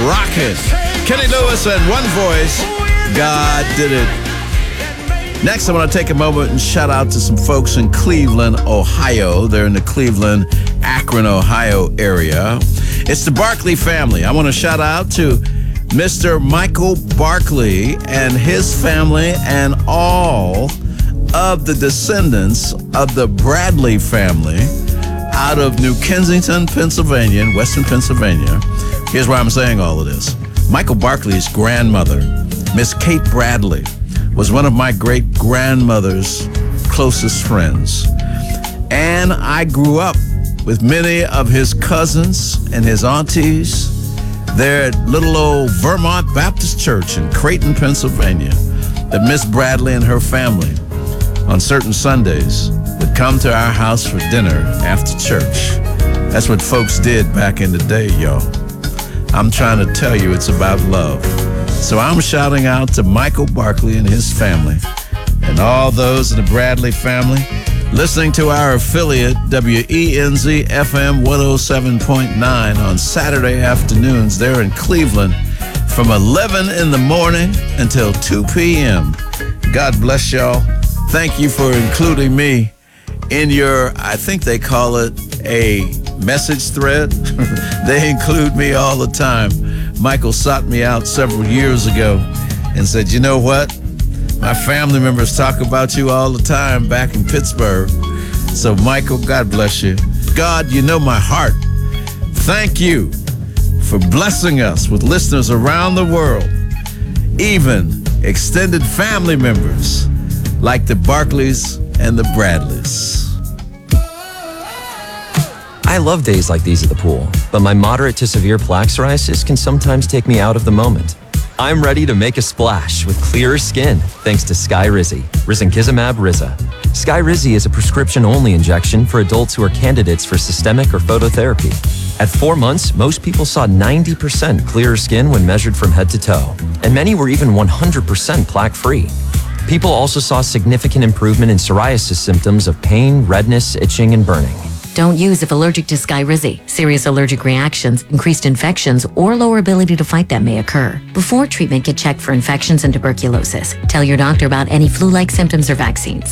rocking. Kenny Lewis and One Voice, God Did It. Next, I want to take a moment and shout out to some folks in Cleveland, Ohio. They're in the Cleveland, Akron, Ohio area. It's the Barkley family. I want to shout out to Mr. Michael Barkley and his family and all of the descendants of the Bradley family out of New Kensington, Pennsylvania, in Western Pennsylvania. Here's why I'm saying all of this. Michael Barkley's grandmother, Miss Kate Bradley, was one of my great-grandmother's closest friends. And I grew up with many of his cousins and his aunties there at little old Vermont Baptist Church in Creighton, Pennsylvania, that Miss Bradley and her family on certain Sundays would come to our house for dinner after church. That's what folks did back in the day, y'all. I'm trying to tell you, it's about love. So I'm shouting out to Michael Barkley and his family and all those in the Bradley family listening to our affiliate, WENZ FM 107.9 on Saturday afternoons there in Cleveland from 11 in the morning until 2 p.m. God bless y'all. Thank you for including me in your, I think they call it a message thread. They include me all the time. Michael sought me out several years ago and said, you know what? My family members talk about you all the time back in Pittsburgh. So, Michael, God bless you. God, you know my heart. Thank you for blessing us with listeners around the world, even extended family members like the Barkleys and the Bradleys. I love days like these at the pool, but my moderate to severe plaque psoriasis can sometimes take me out of the moment. I'm ready to make a splash with clearer skin thanks to Skyrizi, risankizumab Riza. Skyrizi is a prescription-only injection for adults who are candidates for systemic or phototherapy. At 4 months, most people saw 90% clearer skin when measured from head to toe, and many were even 100% plaque-free. People also saw significant improvement in psoriasis symptoms of pain, redness, itching, and burning. Don't use if allergic to Skyrizi. Serious allergic reactions, increased infections, or lower ability to fight them may occur. Before treatment, get checked for infections and tuberculosis. Tell your doctor about any flu-like symptoms or vaccines.